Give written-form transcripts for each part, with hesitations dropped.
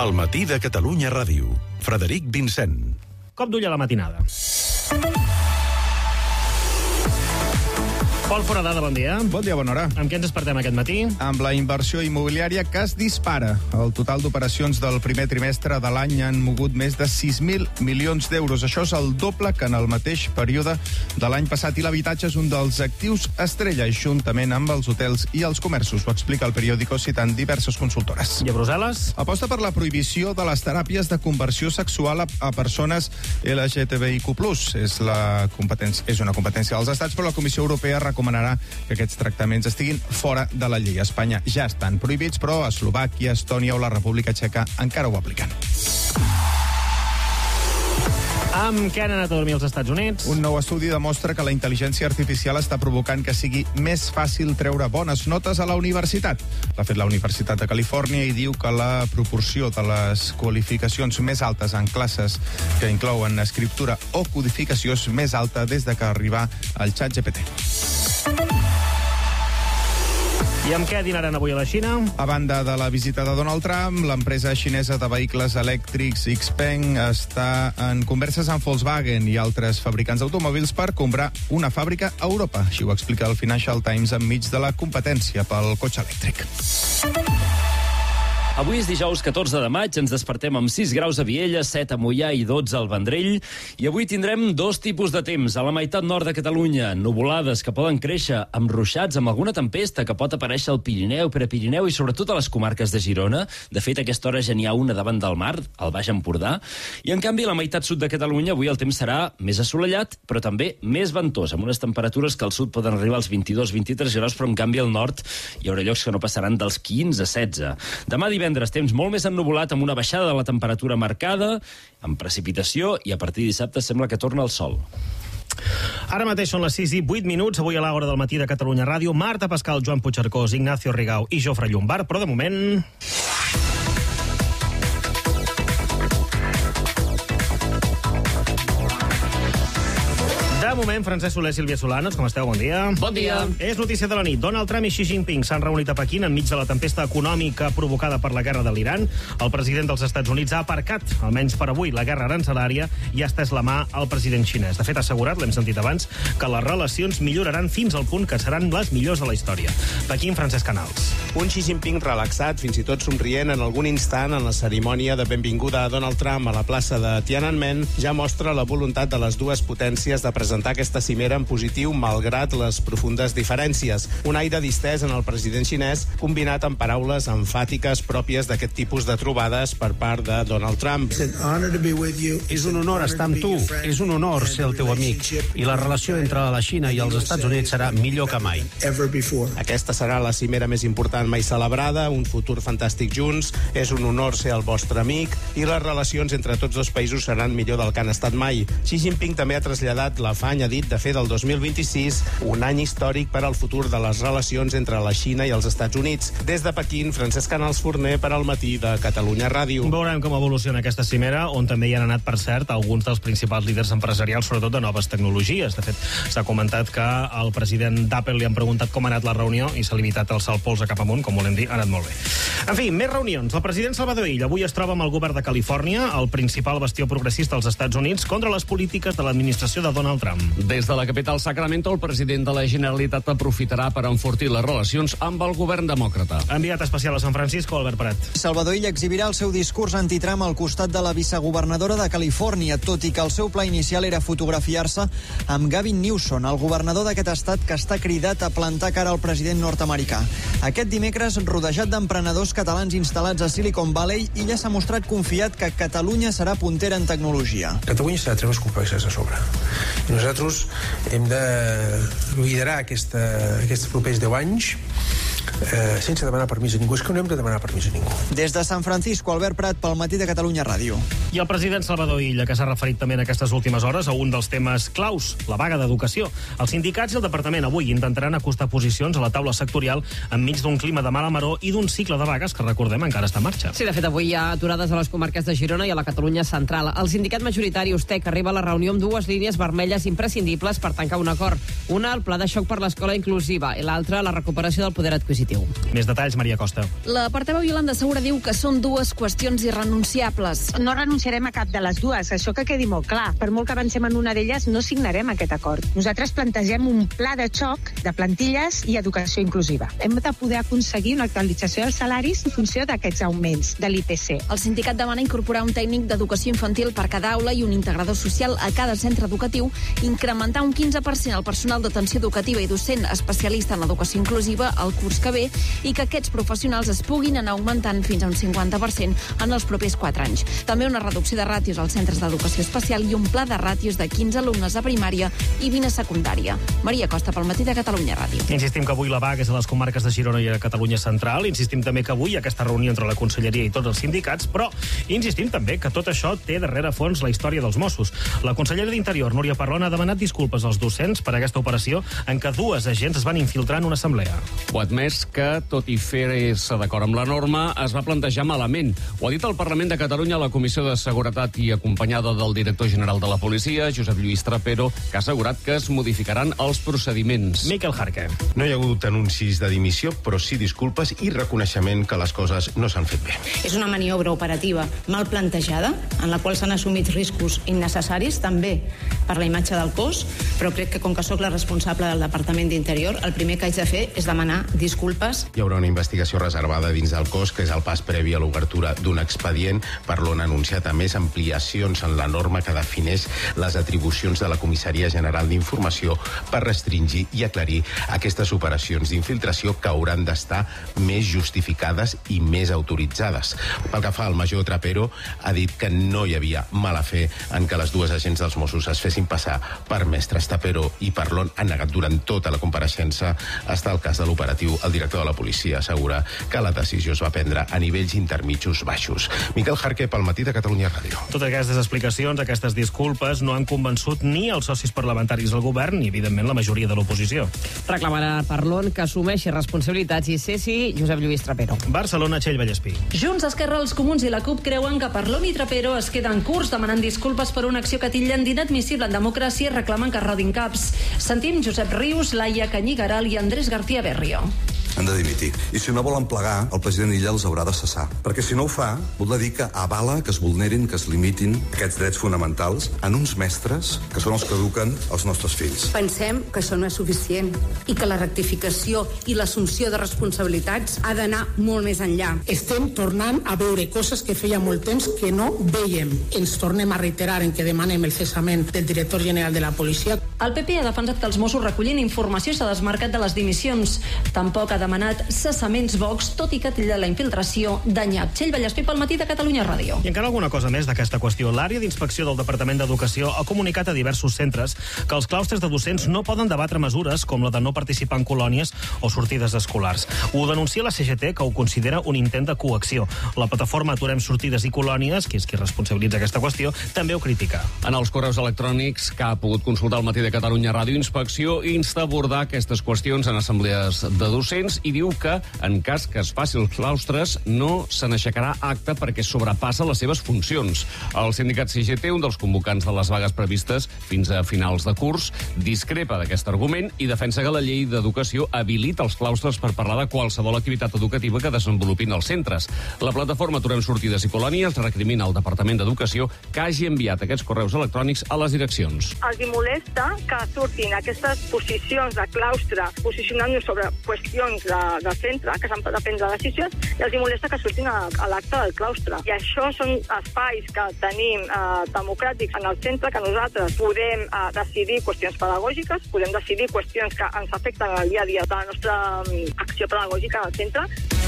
El matí de Catalunya Ràdio. Frederic Vincent. Cop d'ull a la matinada. Pol Foradada, bon dia. Bon dia, bona hora. Amb què ens despertem aquest matí? Amb la inversió immobiliària que es dispara. El total d'operacions del primer trimestre de l'any han mogut més de 6.000 milions d'euros. Això és el doble que en el mateix període de l'any passat. I l'habitatge és un dels actius estrella, juntament amb els hotels i els comerços. Ho explica el periòdico citant diverses consultores. I a Brussel·les? Aposta per la prohibició de les teràpies de conversió sexual a persones LGTBIQ+. És una competència dels estats, però la Comissió Europea recomanarà que aquests tractaments estiguin fora de la llei. A Espanya ja estan prohibits, però a Eslovàquia, Estònia o la República Txeca encara ho apliquen. Amb què han anat a dormir als Estats Units? Un nou estudi demostra que la intel·ligència artificial està provocant que sigui més fàcil treure bones notes a la universitat. L'ha fet la Universitat de Califòrnia i diu que la proporció de les qualificacions més altes en classes que inclouen escriptura o codificació és més alta des de que arriba el ChatGPT. I amb què dinaran avui a la Xina? A banda de la visita de Donald Trump, l'empresa xinesa de vehicles elèctrics Xpeng està en converses amb Volkswagen i altres fabricants d'automòbils per comprar una fàbrica a Europa. Així ho explica el Financial Times enmig de la competència pel cotxe elèctric. Avui és dijous 14 de maig, ens despertem amb 6 graus a Viella, 7 a Moià i 12 al Vendrell. I avui tindrem dos tipus de temps. A la meitat nord de Catalunya, nuvolades que poden créixer amb ruixats, amb alguna tempesta que pot aparèixer al Pirineu, Prepirineu i sobretot a les comarques de Girona. De fet, a aquesta hora ja n'hi ha una davant del mar, al Baix Empordà. I en canvi, a la meitat sud de Catalunya, avui el temps serà més assolellat, però també més ventós, amb unes temperatures que al sud poden arribar als 22-23 graus, però en canvi al nord hi haurà llocs que no passaran dels 15-16. Demà divendres, temps molt més ennuvolat, amb una baixada de la temperatura marcada, amb precipitació, i a partir de dissabte sembla que torna el sol. Ara mateix són les 6:08. Avui a l'hora del matí de Catalunya Ràdio, Marta Pascal, Joan Puigcercós, Ignacio Rigau i Jofre Llombard, però de moment... De moment, Francesc Soler, Sílvia Solanes, com esteu? Bon dia. Bon dia. És notícia de la nit. Donald Trump i Xi Jinping s'han reunit a Pequín enmig de la tempesta econòmica provocada per la guerra de l'Iran. El president dels Estats Units ha aparcat, almenys per avui, la guerra arancelària i ha estès la mà al president xinès. De fet, ha assegurat, l'hem sentit abans, que les relacions milloraran fins al punt que seran les millors de la història. Pequín, Francesc Canals. Un Xi Jinping relaxat, fins i tot somrient en algun instant en la cerimònia de benvinguda a Donald Trump a la plaça de Tiananmen, ja mostra la voluntat de les dues potències de presentar aquesta cimera en positiu malgrat les profundes diferències. Un aire distès en el president xinès combinat amb paraules emfàtiques pròpies d'aquest tipus de trobades per part de Donald Trump. És un honor estar amb tu, és un honor ser el teu amic i la relació entre la Xina i els Estats Units serà millor que mai. Aquesta serà la cimera més important mai celebrada, un futur fantàstic junts, és un honor ser el vostre amic i les relacions entre tots dos països seran millor del que han estat mai. Xi Jinping també ha traslladat l'afany, ha dit, de fer del 2026 un any històric per al futur de les relacions entre la Xina i els Estats Units. Des de Pequín, Francesc Canals Forner per al matí de Catalunya Ràdio. Veurem com evoluciona aquesta cimera, on també hi han anat, per cert, alguns dels principals líders empresarials, sobretot de noves tecnologies. De fet, s'ha comentat que al president d'Apple li han preguntat com ha anat la reunió i s'ha limitat a alçar el polze cap amunt, com volem dir, ha anat molt bé. En fi, més reunions. El president Salvador Illa avui es troba amb el govern de Califòrnia, el principal bastió progressista als Estats Units, contra les polítiques de l'administració de Donald Trump. Des de la capital Sacramento, el president de la Generalitat aprofitarà per enfortir les relacions amb el govern demòcrata. Enviat especial a San Francisco, Albert Prat. Salvador Illa exhibirà el seu discurs anti-Trump al costat de la vicegovernadora de Califòrnia, tot i que el seu pla inicial era fotografiar-se amb Gavin Newsom, el governador d'aquest estat que està cridat a plantar cara al president nord-americà. Aquest dimecres, rodejat d'emprenedors catalans instal·lats a Silicon Valley, Illa s'ha mostrat confiat que Catalunya serà puntera en tecnologia. Catalunya s'ha de treure els complexes a sobre. I nosaltres hem de liderar aquests propers 10 anys sense demanar permís a ningú. És que no hem de demanar permís a ningú. Des de San Francisco, Albert Prat, pel matí de Catalunya Ràdio. I el president Salvador Illa, que s'ha referit també en aquestes últimes hores a un dels temes claus, la vaga d'educació. Els sindicats i el departament avui intentaran acostar posicions a la taula sectorial enmig d'un clima de mala maror i d'un cicle de vagues que, recordem, encara està en marxa. Sí, de fet, avui hi ha aturades a les comarques de Girona i a la Catalunya central. El sindicat majoritari USTEC arriba a la reunió amb dues línies vermelles imprescindibles per tancar un acord. Una, el pla de xoc per l'escola inclusiva, i l'altra, la recuperació del poder adquisitiu. educatiu. Més detalls, Maria Costa. La portaveu Iolanda Segura diu que són dues qüestions irrenunciables. No renunciarem a cap de les dues, això que quedi molt clar. Per molt que avancem en una d'elles, no signarem aquest acord. Nosaltres plantegem un pla de xoc de plantilles i educació inclusiva. Hem de poder aconseguir una actualització dels salaris en funció d'aquests augments de l'IPC. El sindicat demana incorporar un tècnic d'educació infantil per cada aula i un integrador social a cada centre educatiu, incrementar un 15% el personal d'atenció educativa i docent especialista en l'educació inclusiva al curs que ve i que aquests professionals es puguin anar augmentant fins a un 50% en els propers 4 anys. També una reducció de ràtios als centres d'educació especial i un pla de ràtios de 15 alumnes a primària i 20 a secundària. Maria Costa, pel Matí de Catalunya Ràdio. Insistim que avui la vaga és a les comarques de Girona i a Catalunya Central. Insistim també que avui hi ha aquesta reunió entre la Conselleria i tots els sindicats, però insistim també que tot això té darrere fons la història dels Mossos. La consellera d'Interior, Núria Parlon, ha demanat disculpes als docents per aquesta operació en què 2 agents es van infiltrar en una assemblea. Ho ha admès que, tot i fer-se d'acord amb la norma, es va plantejar malament. Ho ha dit el Parlament de Catalunya a la Comissió de Seguretat i acompanyada del director general de la policia, Josep Lluís Trapero, que ha assegurat que es modificaran els procediments. Miquel Jarque. No hi ha hagut anuncis de dimissió, però sí disculpes i reconeixement que les coses no s'han fet bé. És una maniobra operativa mal plantejada, en la qual s'han assumit riscos innecessaris, també per la imatge del cos, però crec que com que sóc la responsable del Departament d'Interior, el primer que haig de fer és demanar disculpes. Hi haurà una investigació reservada dins del cos, que és el pas previ a l'obertura d'un expedient. Parlon ha anunciat a més ampliacions en la norma que defineix les atribucions de la Comissaria General d'Informació per restringir i aclarir aquestes operacions d'infiltració que hauran d'estar més justificades i més autoritzades. Pel que fa al major Trapero, ha dit que no hi havia mala fe en que les 2 agents dels Mossos es fessin passar per mestres. Trapero i Parlon han negat durant tota la compareixença. Està el cas de l'operatiu. El director de la policia assegura que la decisió es va prendre a nivells intermitjos baixos. Miquel Jarque, pel Matí de Catalunya Ràdio. Totes aquestes explicacions, aquestes disculpes, no han convençut ni els socis parlamentaris del govern ni, evidentment, la majoria de l'oposició. Reclamarà a Parlon que assumeixi responsabilitats i cessi Josep Lluís Trapero. Barcelona, Txell Vallespí. Junts, Esquerra, els Comuns i la CUP creuen que Parlon i Trapero es queden curts demanant disculpes per una acció que titllen d'inadmissible en democràcia i reclamen que rodin caps. Sentim Josep Rius, Laia Canyigaral i Andrés García Berrio. Han de dimitir. I si no volen plegar, el president Illa els haurà de cessar. Perquè si no ho fa, voldrà dir que avala que es vulnerin, que es limitin aquests drets fonamentals en uns mestres que són els que eduquen els nostres fills. Pensem que això no és suficient i que la rectificació i l'assumpció de responsabilitats ha d'anar molt més enllà. Estem tornant a veure coses que feia molt temps que no veiem. Ens tornem a reiterar en que demanem el cessament del director general de la policia. El PP ha defensat que els Mossos recollin informació i s'ha desmarcat de les dimissions. Tampoc ha demanat cessaments Vox, tot i que titlla la infiltració de nyap. Txell Vallespí, pel Matí de Catalunya Ràdio. I encara alguna cosa més d'aquesta qüestió. L'àrea d'inspecció del Departament d'Educació ha comunicat a diversos centres que els claustres de docents no poden debatre mesures com la de no participar en colònies o sortides escolars. Ho denuncia la CGT, que ho considera un intent de coacció. La plataforma Aturem Sortides i Colònies, que és qui responsabilitza aquesta qüestió, també ho critica. En els correus electrònics que ha pogut consultar el Matí de Catalunya Ràdio, Inspecció insta a abordar aquestes qüestions en assemblees de docents i diu que, en cas que es faci els claustres, no se n'aixecarà acte perquè sobrepassa les seves funcions. El sindicat CGT, un dels convocants de les vagues previstes fins a finals de curs, discrepa d'aquest argument i defensa que la llei d'educació habilita els claustres per parlar de qualsevol activitat educativa que desenvolupin els centres. La plataforma Aturem Sortides i Colònies recrimina al Departament d'Educació que hagi enviat aquests correus electrònics a les direccions. Els molesta que surtin aquestes posicions de claustre posicionant-nos sobre qüestions de centre, que s'han de prendre decisions, i els molesta que surtin a l'acte del claustre. I això són espais que tenim democràtics en el centre, que nosaltres podem decidir qüestions pedagògiques, podem decidir qüestions que ens afecten al dia a dia de la nostra acció pedagògica al centre.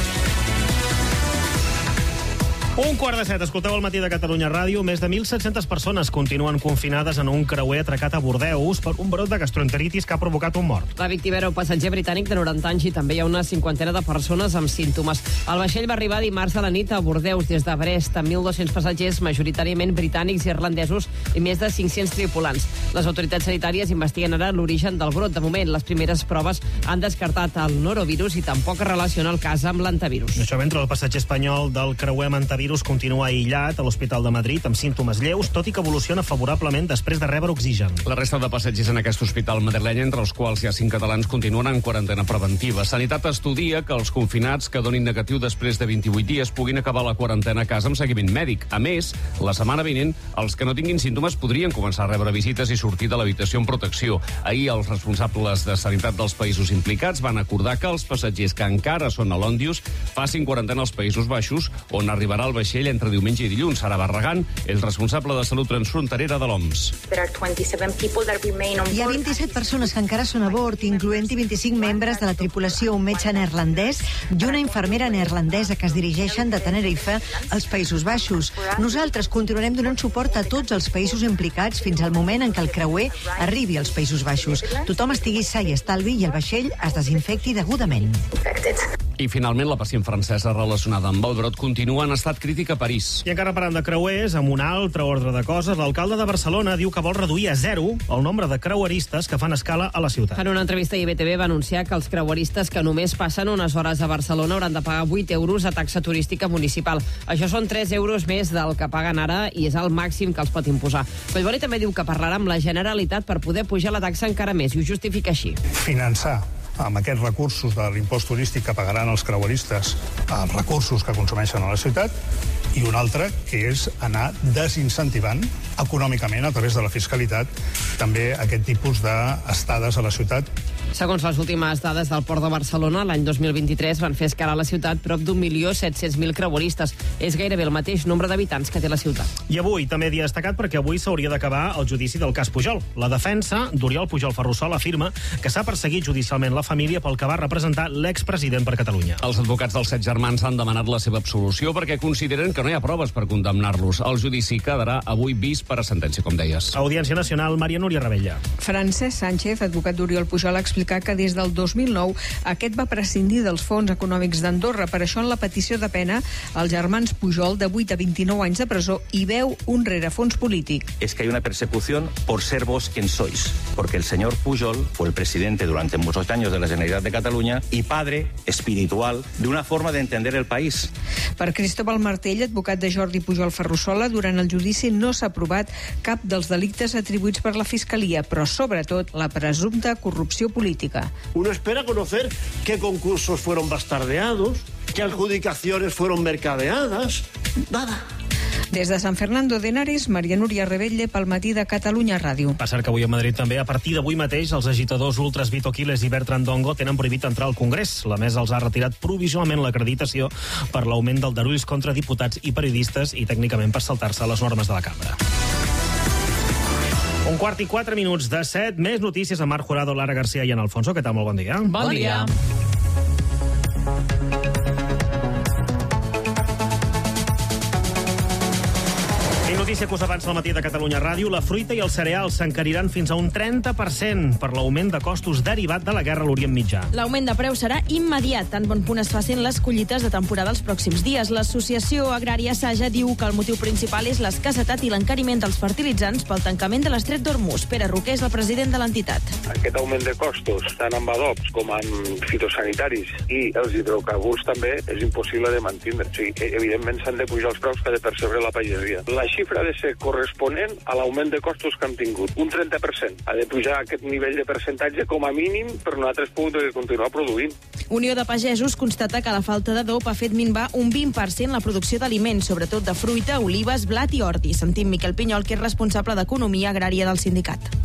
1:45, escolteu el Matí de Catalunya Ràdio. Més de 1.700 persones continuen confinades en un creuer atracat a Bordeus per un brot de gastroenteritis que ha provocat un mort. La víctima era un passatger britànic de 90 anys i també hi ha una 50 de persones amb símptomes. El vaixell va arribar dimarts a la nit a Bordeus des de Brest, amb 1.200 passatgers, majoritàriament britànics i irlandesos, i més de 500 tripulants. Les autoritats sanitàries investiguen ara l'origen del brot. De moment, les primeres proves han descartat el norovirus i tampoc relaciona el cas amb l'antivirus. Això mentre el passatger espanyol del creuer Mantavirus coronavirus continua aïllat a l'Hospital de Madrid amb símptomes lleus, tot i que evoluciona favorablement després de rebre oxigen. La resta de passatgers en aquest hospital madrileny, entre els quals hi ha 5 catalans, continuen en quarantena preventiva. Sanitat estudia que els confinats que donin negatiu després de 28 dies puguin acabar la quarantena a casa amb seguiment mèdic. A més, la setmana vinent, els que no tinguin símptomes podrien començar a rebre visites i sortir de l'habitació amb protecció. Ahir, els responsables de sanitat dels països implicats van acordar que els passatgers que encara són a l'Òndius facin quarantena als Països Baixos, on arribarà el vaixell entre diumenge i dilluns. Sara Barragán és responsable de salut transfronterera de l'OMS. Hi ha 27 persones que encara són a bord, incloent-hi 25 membres de la tripulació, un metge neerlandès i una infermera neerlandesa que es dirigeixen de Tenerife als Països Baixos. Nosaltres continuarem donant suport a tots els països implicats fins al moment en què el creuer arribi als Països Baixos. Tothom estigui sa i estalvi i el vaixell es desinfecti degudament. I finalment, la pacient francesa relacionada amb el brot continua en estat crític a París. I encara parlant de creuers, amb un altre ordre de coses, l'alcalde de Barcelona diu que vol reduir a 0 el nombre de creueristes que fan escala a la ciutat. En una entrevista a IBTV va anunciar que els creueristes que només passen unes hores a Barcelona hauran de pagar 8 euros a taxa turística municipal. Això són 3 euros més del que paguen ara i és el màxim que els pot imposar. Collboni també diu que parlarà amb la Generalitat per poder pujar la taxa encara més i ho justifica així. Finançar amb aquests recursos de l'impost turístic que pagaran els creueristes els recursos que consumeixen a la ciutat, i un altre, que és anar desincentivant econòmicament, a través de la fiscalitat, també aquest tipus d'estades a la ciutat. Segons les últimes dades del Port de Barcelona, l'any 2023 van fer escala a la ciutat prop d'1.700.000 creueristes. És gairebé el mateix nombre d'habitants que té la ciutat. I avui també dia destacat perquè avui s'hauria d'acabar el judici del cas Pujol. La defensa d'Oriol Pujol Ferrusola afirma que s'ha perseguit judicialment la família pel que va representar l'expresident per Catalunya. Els advocats dels 7 germans han demanat la seva absolució perquè consideren que no hi ha proves per condemnar-los. El judici quedarà avui vist per a sentència, com deies. Audiència Nacional, Maria Núria Rebella. Francesc Sánchez, advocat d'Oriol Pujol, ha explicat que des del 2009 aquest va prescindir dels fons econòmics d'Andorra. Per això, en la petició de pena, els germans Pujol, de 8 a 29 anys de presó, hi veu un rerefons polític. Es que hay una persecución por ser vos quien sois, porque el señor Pujol fue el presidente durante muchos años de la Generalitat de Cataluña y padre espiritual de una forma de entender el país. Per Cristóbal Martell, advocat de Jordi Pujol Ferrusola, durant el judici no s'ha provat cap dels delictes atribuïts per la Fiscalia, però sobretot la presumpta corrupció política. Uno espera conocer qué concursos fueron bastardeados, qué adjudicaciones fueron mercadeadas. Nada. Des de Sant Fernando de Henares, Maria Núria Rebell, pel matí de Catalunya Ràdio. Per cert que avui a Madrid també, a partir d'avui mateix, els agitadors ultras Vito Quiles i Bertran Dongo tenen prohibit entrar al Congrés. La mesa els ha retirat provisionalment l'acreditació per l'augment d'aldarulls contra diputats i periodistes i tècnicament per saltar-se les normes de la cambra. 1:04 de 7, més notícies amb Marc Jurado, Lara García i en Alfonso. Què tal? Molt bon dia. Bon dia. Notícia que us avança al matí de Catalunya Ràdio. La fruita i els cereals s'encariran fins a un 30% per l'augment de costos derivat de la guerra a l'Orient Mitjà. L'augment de preu serà immediat, tan bon punt es facin les collites de temporada els pròxims dies. L'Associació Agrària Saja diu que el motiu principal és l'escassetat i l'encariment dels fertilitzants pel tancament de l'estret d'Hormuz. Pere Roquer és el president de l'entitat. Aquest augment de costos, tant amb adobs com amb fitosanitaris i els hidrocarburs també, és impossible de mantenir. O sigui, evidentment s'han de pujar els preus que ha de percebre la pagesia. La xifra ha de ser corresponent a l'augment de costos que hem tingut. Un 30%. Ha de pujar aquest nivell de percentatge com a mínim per nosaltres poder continuar produint. Unió de Pagesos constata que la falta d'adob ha fet minvar un 20% la producció d'aliments, sobretot de fruita, olives, blat i ordi. Sentim Miquel Pinyol, que és responsable d'Economia Agrària del sindicat.